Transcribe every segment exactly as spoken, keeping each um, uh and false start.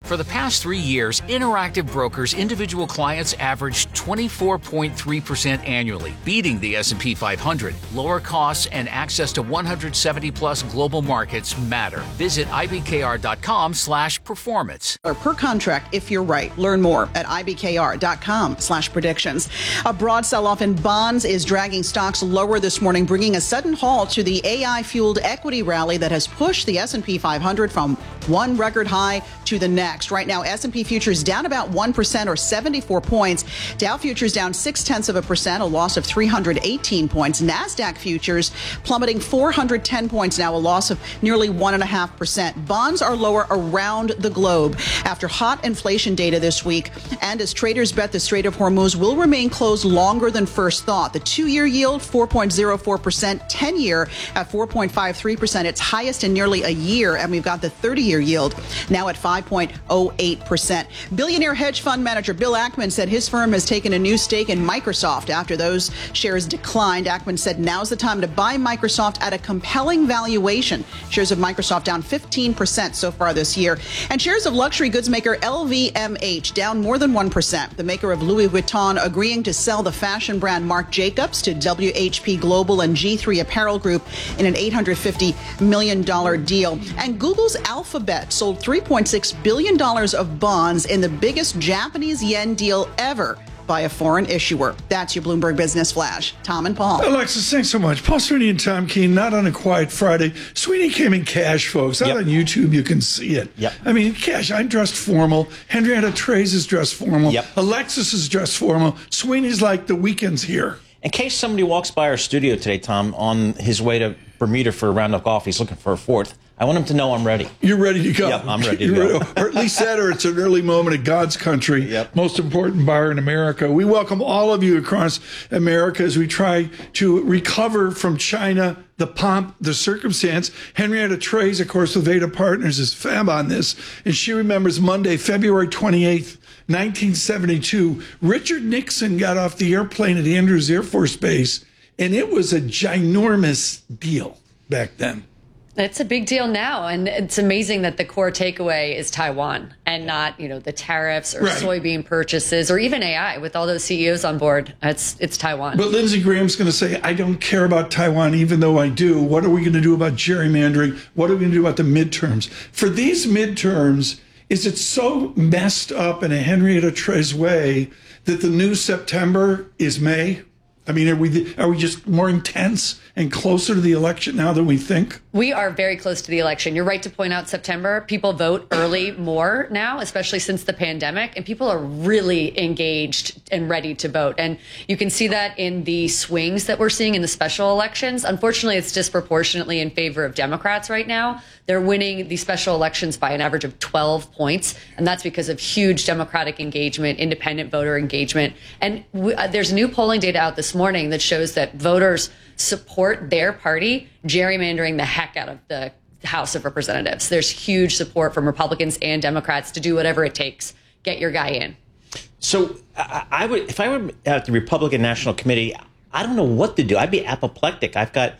For the past three years, Interactive Brokers individual clients averaged twenty-four point three percent annually, beating the S and P five hundred. Lower costs and access to one hundred seventy plus global markets matter. Visit I B K R dot com slash performance. Per contract, if you're right. Learn more at I B K R dot com slash predictions. A broad sell-off in bonds is dragging stocks lower this morning, bringing a sudden halt to the A I-fueled equity rally that has pushed the S and P five hundred from one record high to the next. Right now, S and P futures down about one percent or seventy-four points. Dow futures down six tenths of a percent, a loss of three hundred eighteen points. NASDAQ futures plummeting four hundred ten points now, a loss of nearly one point five percent. Bonds are lower around the globe after hot inflation data this week, and as traders bet the Strait of Hormuz will remain closed longer than first thought. The two-year yield, four point zero four percent, ten-year at four point five three percent, its highest in nearly a year, and we've got the thirty-year yield now at five point zero eight percent. Billionaire hedge fund manager Bill Ackman said his firm has taken a new stake in Microsoft after those shares declined. Ackman said now's the time to buy Microsoft at a compelling valuation. Shares of Microsoft down fifteen percent so far this year. And shares of luxury goods maker L V M H down more than one percent. The maker of Louis Vuitton agreeing to sell the fashion brand Marc Jacobs to W H P Global and G three Apparel Group in an eight hundred fifty million dollars deal. And Google's Alphabet sold three point six billion dollars of bonds in the biggest Japanese yen deal ever by a foreign issuer. That's your Bloomberg Business Flash. Tom and Paul. Alexis, thanks so much. Paul Sweeney and Tom Keene, not on a quiet Friday. Sweeney came in cash, folks. Out yep. on YouTube, you can see it. Yep. I mean, cash. I'm dressed formal. Henrietta Trey's is dressed formal. Yep. Alexis is dressed formal. Sweeney's like the weekend's here. In case somebody walks by our studio today, Tom, on his way to Bermuda for a round of golf, he's looking for a fourth. I want him to know I'm ready. You're ready to go. Yep, I'm ready to You're go. Ready, or at least that, or it's an early moment of God's country. Yep. Most important bar in America. We welcome all of you across America as we try to recover from China, the pomp, the circumstance. Henrietta Trey's, of course, with Veda Partners, is fab on this. And she remembers Monday, February twenty-eighth, nineteen seventy-two. Richard Nixon got off the airplane at Andrews Air Force Base, and it was a ginormous deal back then. It's a big deal now, and it's amazing that the core takeaway is Taiwan and not, you know, the tariffs or right. soybean purchases or even A I with all those C E Os on board. It's it's Taiwan. But Lindsey Graham's going to say, I don't care about Taiwan, even though I do. What are we going to do about gerrymandering? What are we going to do about the midterms? For these midterms, is it so messed up in a Henrietta Trey's way that the new September is May? I mean, are we are we just more intense and closer to the election now than we think? We are very close to the election. You're right to point out September. People vote early more now, especially since the pandemic, and people are really engaged and ready to vote. And you can see that in the swings that we're seeing in the special elections. Unfortunately, it's disproportionately in favor of Democrats right now. They're winning the special elections by an average of twelve points, and that's because of huge Democratic engagement, independent voter engagement. And we, uh, there's new polling data out this morning that shows that voters support their party gerrymandering the heck out of the House of Representatives. There's huge support from Republicans and Democrats to do whatever it takes. Get your guy in. So I, I would, if I were at the Republican National Committee, I don't know what to do. I'd be apoplectic. I've got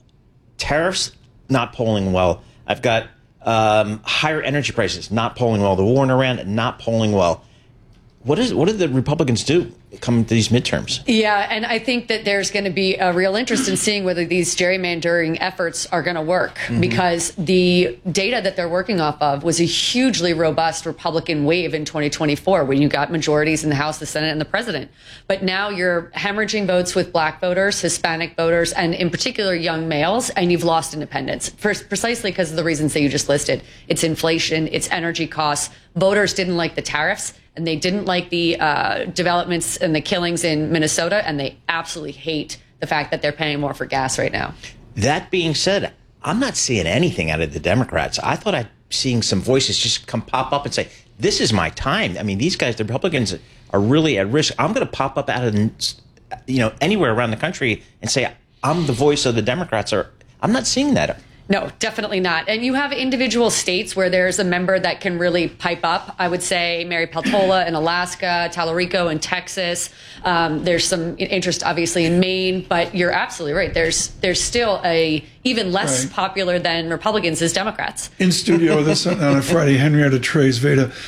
tariffs not polling well. I've got um, higher energy prices not polling well. The war in Iran not polling well. What is what do the Republicans do coming to these midterms? Yeah, and I think that there's going to be a real interest in seeing whether these gerrymandering efforts are going to work, mm-hmm. because the data that they're working off of was a hugely robust Republican wave in twenty twenty-four when you got majorities in the House, the Senate, and the president. But now you're hemorrhaging votes with black voters, Hispanic voters, and in particular young males, and you've lost independence, First, precisely because of the reasons that you just listed. It's inflation, it's energy costs. Voters didn't like the tariffs, and they didn't like the uh, developments and the killings in Minnesota, and they absolutely hate the fact that they're paying more for gas right now. That being said, I'm not seeing anything out of the Democrats. I thought I'd seeing some voices just come pop up and say, this is my time. I mean, these guys, the Republicans, are really at risk. I'm going to pop up out of, you know, anywhere around the country and say, I'm the voice of the Democrats. Or I'm not seeing that. No, definitely not. And you have individual states where there's a member that can really pipe up. I would say Mary Peltola in Alaska, Tallarico in Texas. Um, there's some interest, obviously, in Maine. But you're absolutely right. There's there's still a even less right. popular than Republicans is Democrats. In studio with us on a Friday, Henrietta Trey's Veda